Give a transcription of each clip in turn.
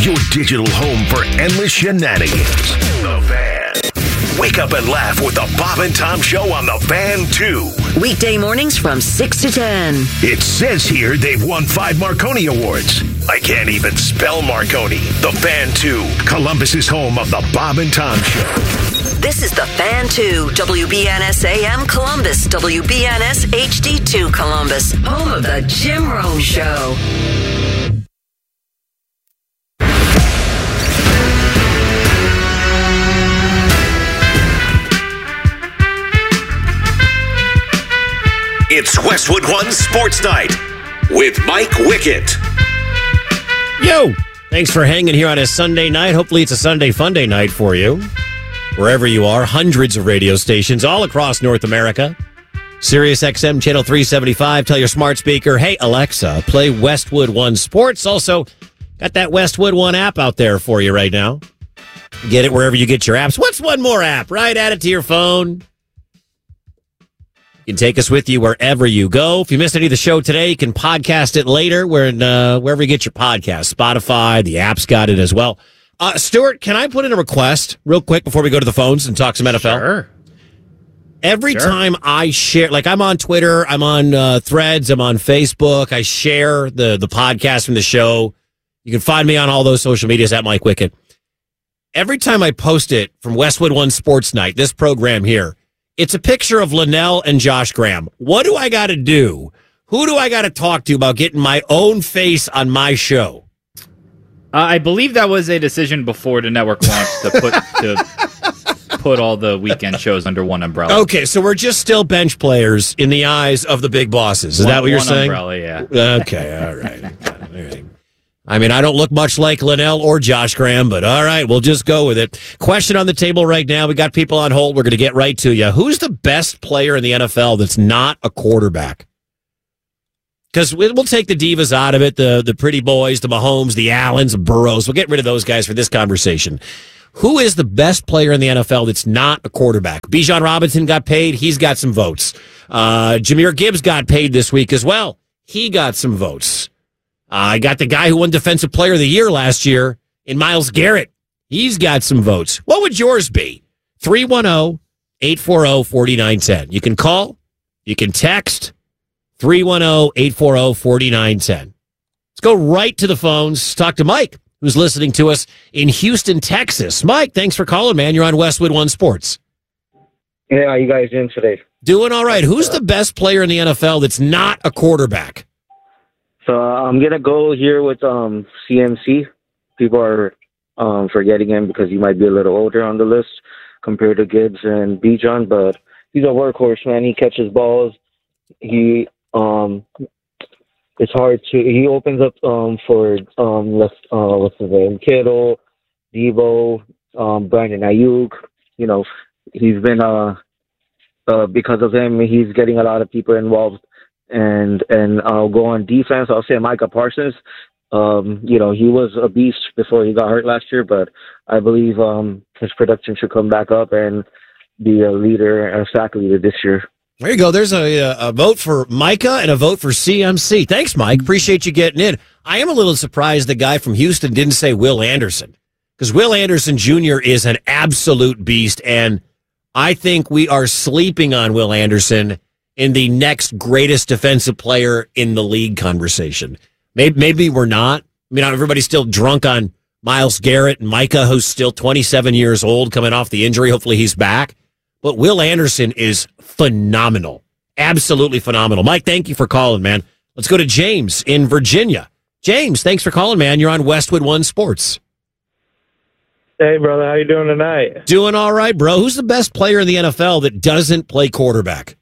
your digital home for endless shenanigans. The Fan. Wake up and laugh with the Bob and Tom Show on The Fan 2. Weekday mornings from 6 to 10. It says here they've won 5 Marconi Awards. I can't even spell Marconi. The Fan 2, Columbus's home of the Bob and Tom Show. This is The Fan 2, WBNS AM Columbus, WBNS HD2 Columbus, home of the Jim Rome Show. It's Westwood One Sports Night with Mike Wickett. Yo! Thanks for hanging here on a Sunday night. Hopefully it's a Sunday fun day night for you. Wherever you are, hundreds of radio stations all across North America. Sirius XM Channel 375. Tell your smart speaker, hey, Alexa, play Westwood One Sports. Also, got that Westwood One app out there for you right now. Get it wherever you get your apps. What's one more app? Right? Add it to your phone. You can take us with you wherever you go. If you missed any of the show today, you can podcast it later wherever you get your podcast. Spotify, the app's got it as well. Stuart, can I put in a request real quick before we go to the phones and talk some NFL? Sure. Every time I share, like I'm on Twitter, I'm on Threads, I'm on Facebook, I share the podcast from the show. You can find me on all those social medias at Mike Wickett. Every time I post it from Westwood One Sports Night, this program here, it's a picture of Linnell and Josh Graham. What do I got to do? Who do I got to talk to about getting my own face on my show? I believe that was a decision before the network launched to put all the weekend shows under one umbrella. Okay, so we're just still bench players in the eyes of the big bosses. Is that what you're saying? Umbrella, yeah. Okay, all right. All right. I mean, I don't look much like Linnell or Josh Graham, but all right, we'll just go with it. Question on the table right now. We got people on hold. We're going to get right to you. Who's the best player in the NFL that's not a quarterback? Because we'll take the divas out of it, the pretty boys, the Mahomes, the Allens, the Burrows. We'll get rid of those guys for this conversation. Who is the best player in the NFL that's not a quarterback? Bijan Robinson got paid. He's got some votes. Jahmyr Gibbs got paid this week as well. He got some votes. I got the guy who won Defensive Player of the Year last year in Myles Garrett. He's got some votes. What would yours be? 310-840-4910. You can call. You can text. 310-840-4910. Let's go right to the phones. Talk to Mike, who's listening to us in Houston, Texas. Mike, thanks for calling, man. You're on Westwood One Sports. Yeah, how you guys doing today? Doing all right. Who's the best player in the NFL that's not a quarterback? So I'm going to go here with CMC. People are forgetting him because he might be a little older on the list compared to Gibbs and Bijan, but he's a workhorse, man. He catches balls. He it's hard to. He opens up for what's his name, Kittle, Debo, Brandon Ayuk. You know, he's been because of him, he's getting a lot of people involved. And I'll go on defense. I'll say Micah Parsons. You know, he was a beast before he got hurt last year, but I believe his production should come back up and be a leader, a sack leader this year. There you go. There's a vote for Micah and a vote for CMC. Thanks, Mike. Appreciate you getting in. I am a little surprised the guy from Houston didn't say Will Anderson, because Will Anderson Jr. is an absolute beast, and I think we are sleeping on Will Anderson in the next greatest defensive player in the league conversation. Maybe we're not. I mean, everybody's still drunk on Myles Garrett and Micah, who's still 27 years old, coming off the injury. Hopefully he's back. But Will Anderson is phenomenal. Absolutely phenomenal. Mike, thank you for calling, man. Let's go to James in Virginia. James, thanks for calling, man. You're on Westwood One Sports. Hey, brother. How you doing tonight? Doing all right, bro. Who's the best player in the NFL that doesn't play quarterback?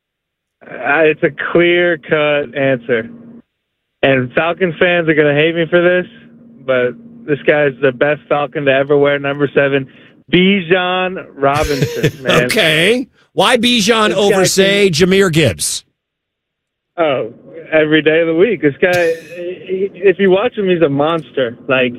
It's a clear-cut answer. And Falcon fans are going to hate me for this, but this guy's the best Falcon to ever wear number 7, Bijan Robinson, man. Okay. Why Bijan over, say, Jahmyr Gibbs? Oh, every day of the week. This guy, if you watch him, he's a monster. Like,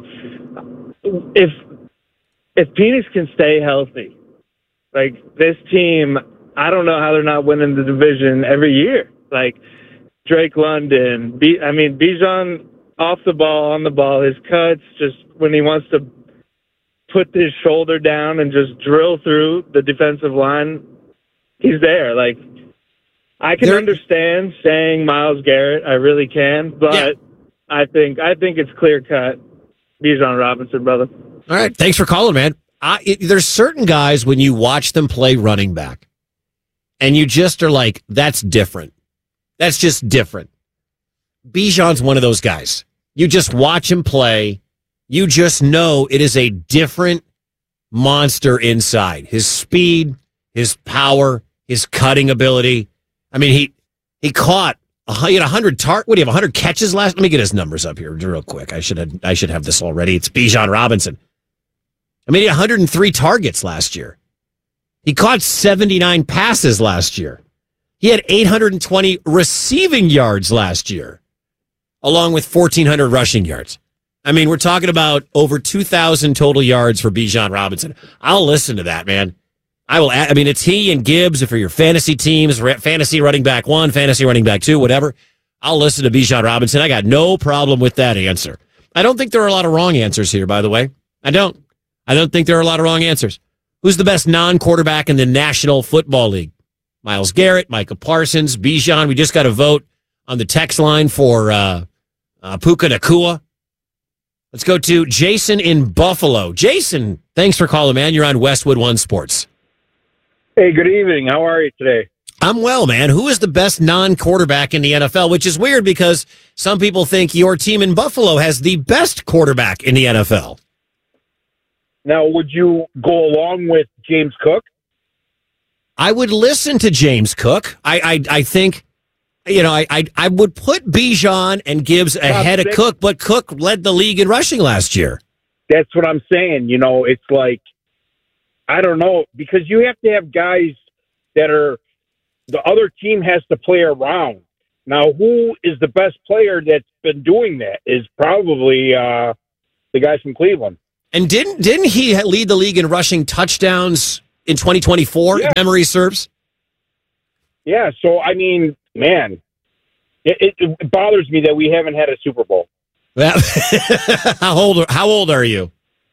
if Penix can stay healthy, like, this team, I don't know how they're not winning the division every year. Like, Drake London, Bijan off the ball, on the ball, his cuts, just when he wants to put his shoulder down and just drill through the defensive line, he's there. Like, I can understand saying Myles Garrett, I really can, but I think it's clear cut. Bijan Robinson, brother. All right, thanks for calling, man. There's certain guys when you watch them play running back, and you just are like, that's different. That's just different. Bijan's one of those guys. You just watch him play. You just know it is a different monster inside. His speed, his power, his cutting ability. I mean, he caught. He had 100 What do you have? 100 catches last? Let me get his numbers up here real quick. I should have this already. It's Bijan Robinson. I mean, he had 103 targets last year. He caught 79 passes last year. He had 820 receiving yards last year, along with 1,400 rushing yards. I mean, we're talking about over 2,000 total yards for Bijan Robinson. I'll listen to that, man. I will. I mean, it's he and Gibbs for your fantasy teams, fantasy running back 1, fantasy running back 2, whatever. I'll listen to Bijan Robinson. I got no problem with that answer. I don't think there are a lot of wrong answers here, by the way. I don't think there are a lot of wrong answers. Who's the best non-quarterback in the National Football League? Myles Garrett, Micah Parsons, Bijan. We just got a vote on the text line for Puka Nacua. Let's go to Jason in Buffalo. Jason, thanks for calling, man. You're on Westwood One Sports. Hey, good evening. How are you today? I'm well, man. Who is the best non-quarterback in the NFL? Which is weird because some people think your team in Buffalo has the best quarterback in the NFL. Now, would you go along with James Cook? I would listen to James Cook. I think, I would put Bijan and Gibbs ahead of Cook, but Cook led the league in rushing last year. That's what I'm saying. It's like, I don't know, because you have to have guys that are, the other team has to play around. Now, who is the best player that's been doing that is probably the guys from Cleveland. And didn't he lead the league in rushing touchdowns in 2024, if memory serves? Yeah, so, I mean, man, it bothers me that we haven't had a Super Bowl. How old are you?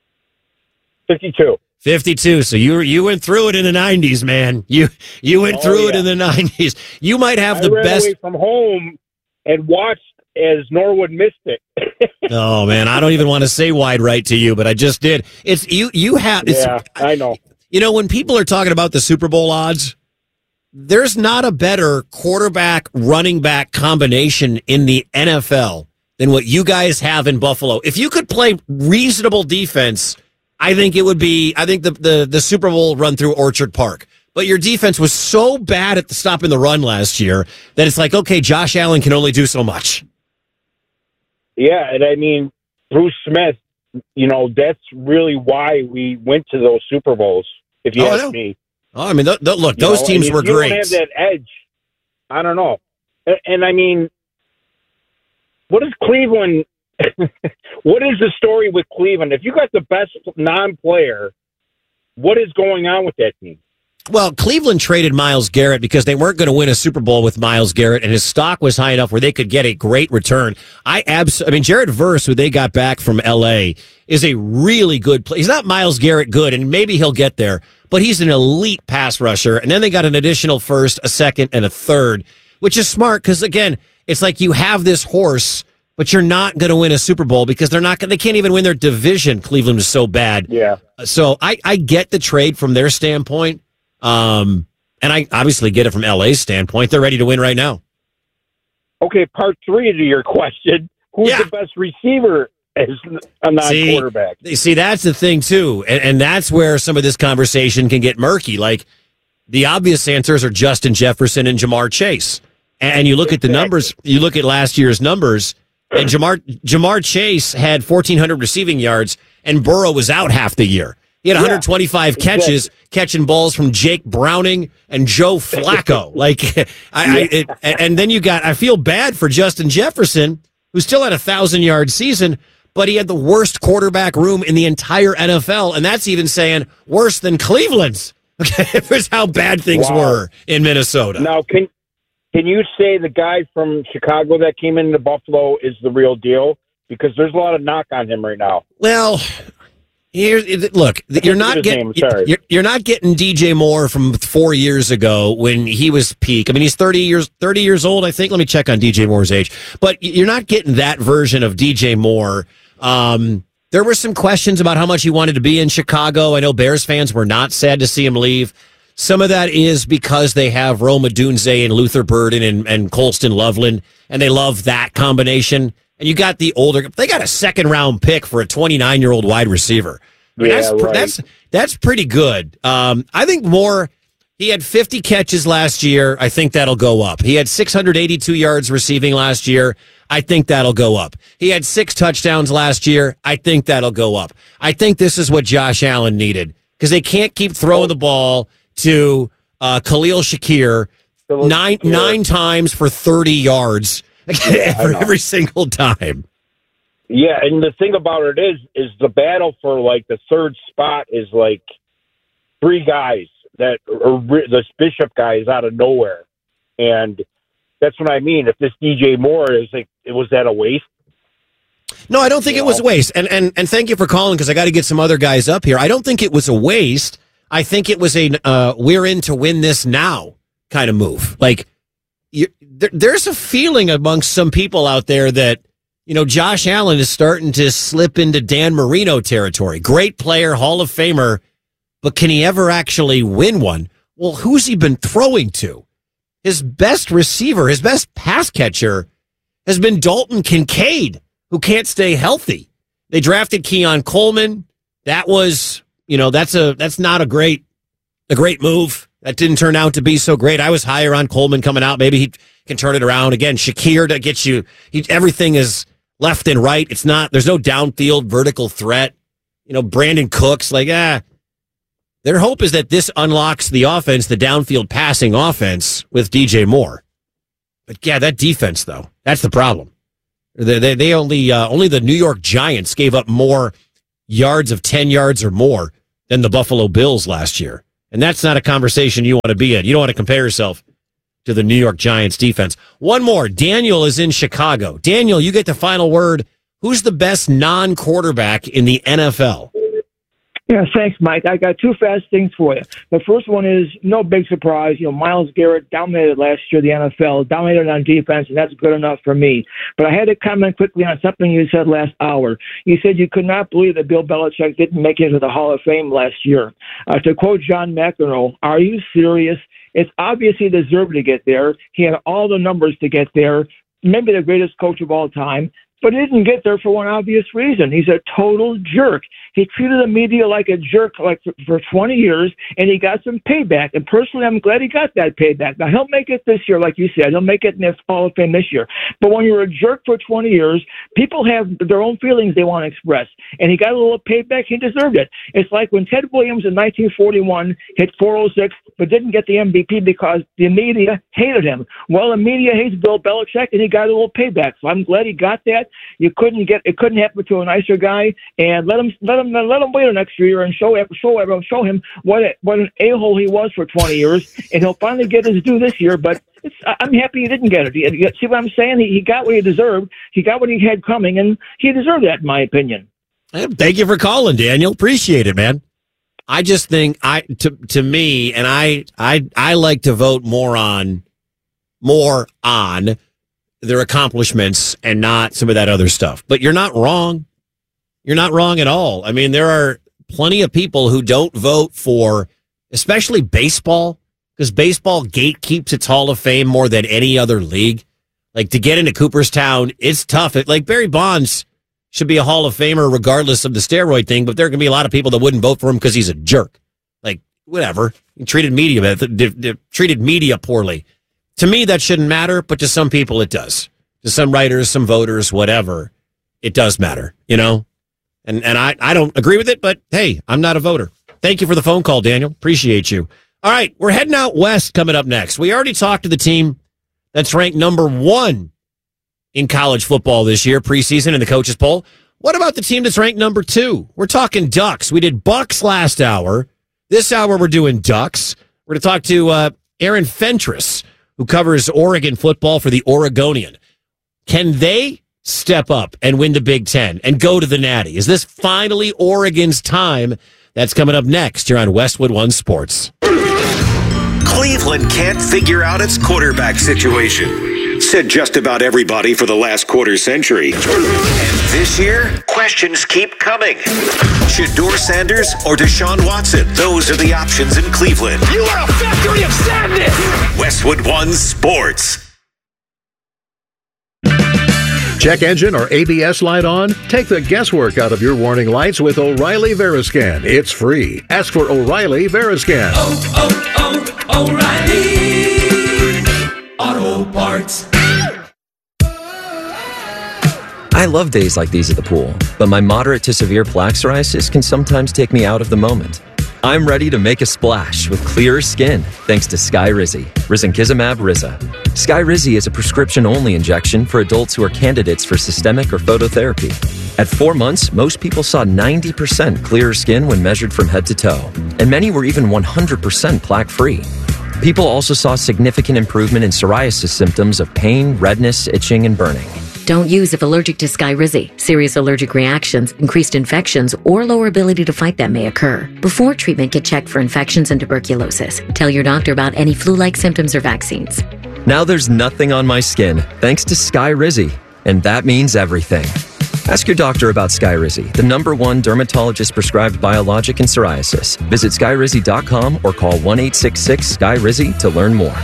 52. 52. So you went through it in the 90s, man. You went through it in the 90s. You might have the best. I ran away from home and watched as Norwood missed it. Oh man, I don't even want to say wide right to you, but I just did. It's you have. Yeah, I know. When people are talking about the Super Bowl odds, there's not a better quarterback running back combination in the NFL than what you guys have in Buffalo. If you could play reasonable defense, I think it would be. I think the Super Bowl run through Orchard Park. But your defense was so bad at stopping the run last year that it's like, okay, Josh Allen can only do so much. Yeah, and I mean, Bruce Smith, that's really why we went to those Super Bowls, if you ask me. Oh, I mean, look, those teams were great. You don't have that edge. I don't know. And I mean, what is Cleveland? What is the story with Cleveland? If you got the best non-player, what is going on with that team? Well, Cleveland traded Myles Garrett because they weren't going to win a Super Bowl with Myles Garrett, and his stock was high enough where they could get a great return. I mean, Jared Verse, who they got back from L.A., is a really good player. He's not Myles Garrett good, and maybe he'll get there, but he's an elite pass rusher. And then they got an additional first, a second, and a third, which is smart because, again, it's like you have this horse, but you're not going to win a Super Bowl because they can't even win their division. Cleveland is so bad. Yeah. So I get the trade from their standpoint. And I obviously get it from LA's standpoint. They're ready to win right now. Okay, part 3 to your question. Who's the best receiver as a non-quarterback? See, that's the thing, too. And that's where some of this conversation can get murky. Like, the obvious answers are Justin Jefferson and Jamar Chase. And you look at the numbers, you look at last year's numbers, and Jamar Chase had 1,400 receiving yards, and Burrow was out half the year. He had 125 catches, catching balls from Jake Browning and Joe Flacco. And then you got, I feel bad for Justin Jefferson, who still had a 1,000-yard season, but he had the worst quarterback room in the entire NFL, and that's even saying worse than Cleveland's. Okay, here's how bad things were in Minnesota. Now, can you say the guy from Chicago that came into Buffalo is the real deal? because there's a lot of knock on him right now. Well, look, you're not getting DJ Moore from 4 years ago when he was peak. I mean, he's 30 years old, I think. Let me check on DJ Moore's age. But you're not getting that version of DJ Moore. There were some questions about how much he wanted to be in Chicago. I know Bears fans were not sad to see him leave. Some of that is because they have Rome Odunze and Luther Burden and Colston Loveland, and they love that combination. And you got the older, they got a second-round pick for a 29-year-old wide receiver. I mean, that's pretty good. I think Moore, he had 50 catches last year. I think that'll go up. He had 682 yards receiving last year. I think that'll go up. He had 6 touchdowns last year. I think that'll go up. I think this is what Josh Allen needed because they can't keep throwing the ball to Khalil Shakir nine times for 30 yards every single time. Yeah, and the thing about it is the battle for like the third spot is like 3 guys that are the Bishop guy is out of nowhere, and that's what I mean. If this DJ Moore is like, was that a waste? No, I don't think it was a waste. And thank you for calling because I got to get some other guys up here. I don't think it was a waste. I think it was a we're in to win this now kind of move. Like there's a feeling amongst some people out there that, you know, Josh Allen is starting to slip into Dan Marino territory. Great player, Hall of Famer, but can he ever actually win one? Well, who's he been throwing to? His best receiver, his best pass catcher has been Dalton Kincaid, who can't stay healthy. They drafted Keon Coleman. That was, you know, that's not a great move. That didn't turn out to be so great. I was higher on Coleman coming out. Maybe he can turn it around again. Shakir to get you. Everything is left and right. It's not. There's no downfield vertical threat. You know, Brandon Cooks Their hope is that this unlocks the offense, the downfield passing offense with DJ Moore. But yeah, that defense though, that's the problem. They only the New York Giants gave up more yards of 10 yards or more than the Buffalo Bills last year. And that's not a conversation you want to be in. You don't want to compare yourself to the New York Giants defense. One more. Daniel is in Chicago. Daniel, you get the final word. Who's the best non-quarterback in the NFL? Yeah, thanks, Mike. I got 2 fast things for you. The first one is no big surprise. You know, Myles Garrett dominated last year the NFL, dominated on defense, and that's good enough for me. But I had to comment quickly on something you said last hour. You said you could not believe that Bill Belichick didn't make it into the Hall of Fame last year. To quote John McEnroe, are you serious? It's obvious he deserved to get there. He had all the numbers to get there. Maybe the greatest coach of all time. But he didn't get there for one obvious reason. He's a total jerk. He treated the media like a jerk for 20 years, and he got some payback. And personally, I'm glad he got that payback. Now, he'll make it this year, like you said. He'll make it in the Hall of Fame this year. But when you're a jerk for 20 years, people have their own feelings they want to express. And he got a little payback. He deserved it. It's like when Ted Williams in 1941 hit 406 but didn't get the MVP because the media hated him. Well, the media hates Bill Belichick, and he got a little payback. So I'm glad he got that. It couldn't happen to a nicer guy, and let him wait an extra year and show him what an a-hole he was for 20 years, and he'll finally get his due this year. But I'm happy he didn't get it. You see what I'm saying? He got what he deserved. He got what he had coming, and he deserved that, in my opinion. Thank you for calling, Daniel. Appreciate it, man. I just think to me, and I like to vote more on their accomplishments and not some of that other stuff. But you're not wrong. You're not wrong at all. I mean, there are plenty of people who don't vote for, especially baseball, because baseball gatekeeps its Hall of Fame more than any other league. Like, to get into Cooperstown, it's tough. Like, Barry Bonds should be a Hall of Famer regardless of the steroid thing, but there can be a lot of people that wouldn't vote for him because he's a jerk. Like, whatever. He treated media poorly. To me, that shouldn't matter, but to some people, it does. To some writers, some voters, whatever, it does matter, you know? And I don't agree with it, but hey, I'm not a voter. Thank you for the phone call, Daniel. Appreciate you. All right, we're heading out west coming up next. We already talked to the team that's ranked number 1 in college football this year, preseason in the coaches poll. What about the team that's ranked number 2? We're talking Ducks. We did Bucks last hour. This hour, we're doing Ducks. We're going to talk to Aaron Fentress, who covers Oregon football for the Oregonian. Can they step up and win the Big Ten and go to the Natty? Is this finally Oregon's time? That's coming up next here on Westwood One Sports. Cleveland can't figure out its quarterback situation, said just about everybody for the last quarter century. And this year, questions keep coming. Shedeur Sanders or Deshaun Watson? Those are the options in Cleveland. You are a factory of sadness! Westwood One Sports. Check engine or ABS light on? Take the guesswork out of your warning lights with O'Reilly Veriscan. It's free. Ask for O'Reilly Veriscan. O'Reilly Auto Parts. I love days like these at the pool, but my moderate to severe plaque psoriasis can sometimes take me out of the moment. I'm ready to make a splash with clearer skin thanks to Skyrizi, risankizumab Riza. Skyrizi is a prescription-only injection for adults who are candidates for systemic or phototherapy. At 4 months, most people saw 90% clearer skin when measured from head to toe, and many were even 100% plaque-free. People also saw significant improvement in psoriasis symptoms of pain, redness, itching, and burning. Don't use if allergic to Skyrizi. Serious allergic reactions, increased infections, or lower ability to fight them may occur. Before treatment, get checked for infections and tuberculosis. Tell your doctor about any flu-like symptoms or vaccines. Now there's nothing on my skin thanks to Skyrizi, and that means everything. Ask your doctor about Skyrizi, the #1 dermatologist-prescribed biologic in psoriasis. Visit Skyrizi.com or call 1-866-SKYRIZI to learn more.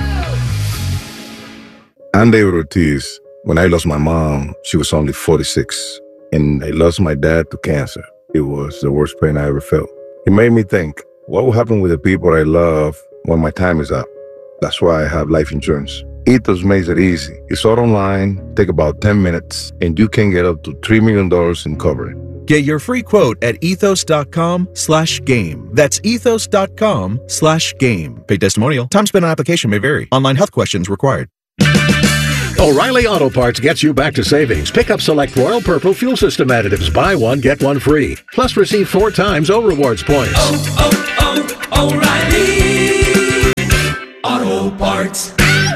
I'm David Ortiz. When I lost my mom, she was only 46, and I lost my dad to cancer. It was the worst pain I ever felt. It made me think, what will happen with the people I love when my time is up? That's why I have life insurance. Ethos makes it easy. It's all online, take about 10 minutes, and you can get up to $3 million in coverage. Get your free quote at ethos.com/game. That's ethos.com/game. Paid testimonial. Time spent on application may vary. Online health questions required. O'Reilly Auto Parts gets you back to savings. Pick up select Royal Purple fuel system additives. Buy one, get one free. Plus receive 4 times O-Rewards points. O'Reilly Auto Parts.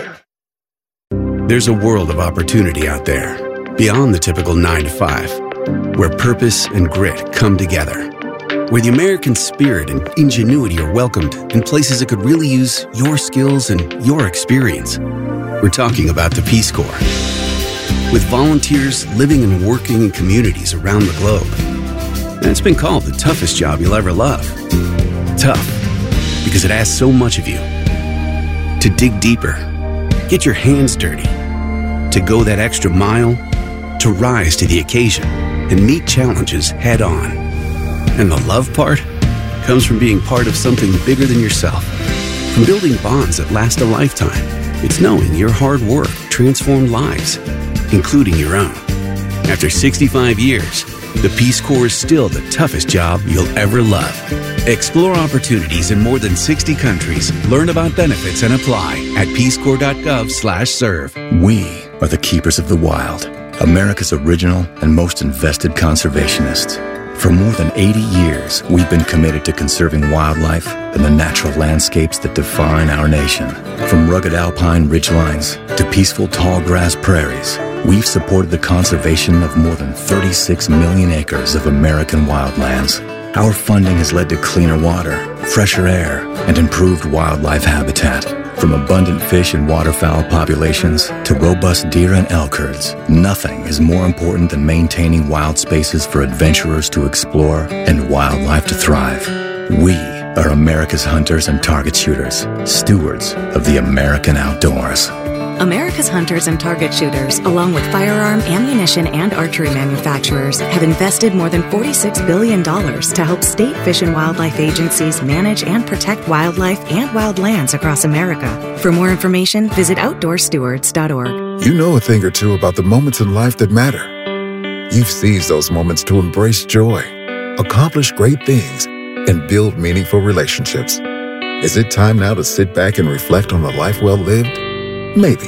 There's a world of opportunity out there, beyond the typical 9 to 5, where purpose and grit come together, where the American spirit and ingenuity are welcomed in places that could really use your skills and your experience. We're talking about the Peace Corps. With volunteers living and working in communities around the globe. And it's been called the toughest job you'll ever love. Tough, because it asks so much of you. To dig deeper, get your hands dirty, to go that extra mile, to rise to the occasion and meet challenges head on. And the love part comes from being part of something bigger than yourself, from building bonds that last a lifetime. It's knowing your hard work transformed lives, including your own. After 65 years, the Peace Corps is still the toughest job you'll ever love. Explore opportunities in more than 60 countries. Learn about benefits and apply at peacecorps.gov/serve. We are the keepers of the wild, America's original and most invested conservationists. For more than 80 years, we've been committed to conserving wildlife and the natural landscapes that define our nation. From rugged alpine ridgelines to peaceful tall grass prairies, we've supported the conservation of more than 36 million acres of American wildlands. Our funding has led to cleaner water, fresher air, and improved wildlife habitat. From abundant fish and waterfowl populations to robust deer and elk herds, nothing is more important than maintaining wild spaces for adventurers to explore and wildlife to thrive. We are America's hunters and target shooters, stewards of the American outdoors. America's hunters and target shooters, along with firearm, ammunition, and archery manufacturers, have invested more than $46 billion to help state fish and wildlife agencies manage and protect wildlife and wildlands across America. For more information, visit OutdoorStewards.org. You know a thing or two about the moments in life that matter. You've seized those moments to embrace joy, accomplish great things, and build meaningful relationships. Is it time now to sit back and reflect on a life well lived? Maybe.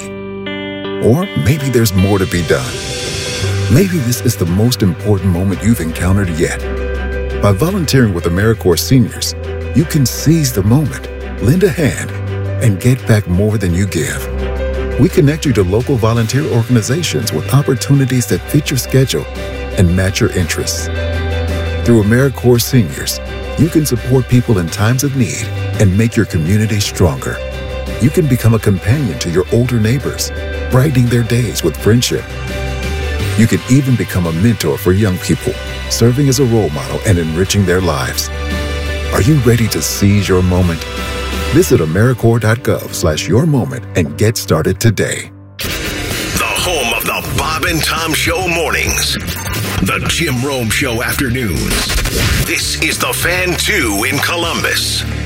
Or maybe there's more to be done. Maybe this is the most important moment you've encountered yet. By volunteering with AmeriCorps Seniors, you can seize the moment, lend a hand, and get back more than you give. We connect you to local volunteer organizations with opportunities that fit your schedule and match your interests. Through AmeriCorps Seniors, you can support people in times of need and make your community stronger. You can become a companion to your older neighbors, brightening their days with friendship. You can even become a mentor for young people, serving as a role model and enriching their lives. Are you ready to seize your moment? Visit AmeriCorps.gov/yourmoment and get started today. The home of the Bob and Tom Show mornings. The Jim Rome Show afternoons. This is the Fan 2 in Columbus.